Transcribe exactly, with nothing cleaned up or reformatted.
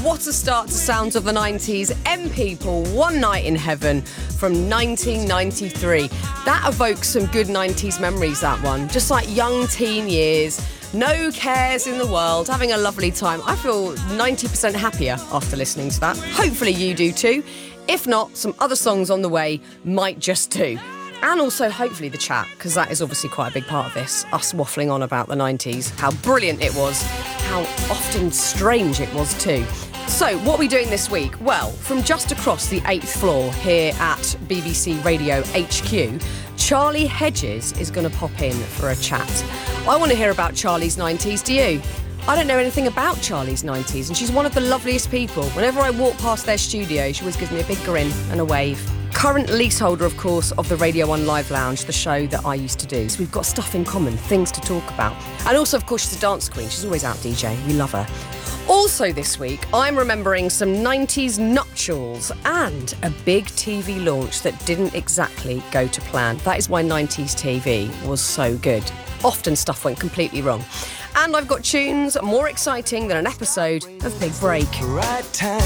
what a start to Sounds of the nineties. M People, One Night in Heaven from nineteen ninety-three. That evokes some good nineties memories, that one. Just like young teen years, no cares in the world, having a lovely time. I feel ninety percent happier after listening to that. Hopefully you do too. If not, some other songs on the way might just do. And also, hopefully, the chat, because that is obviously quite a big part of this. Us waffling on about the nineties, how brilliant it was, how often strange it was too. So, what are we doing this week? Well, from just across the eighth floor here at B B C Radio H Q, Charlie Hedges is going to pop in for a chat. I want to hear about Charlie's nineties, do you? I don't know anything about Charlie's nineties, and she's one of the loveliest people. Whenever I walk past their studio, she always gives me a big grin and a wave. Current leaseholder, of course, of the Radio one Live Lounge, the show that I used to do. So we've got stuff in common, things to talk about. And also, of course, she's a dance queen. She's always out DJing. We love her. Also this week, I'm remembering some nineties nuptials and a big T V launch that didn't exactly go to plan. That is why nineties T V was so good. Often stuff went completely wrong. And I've got tunes more exciting than an episode of Big Break. Right time.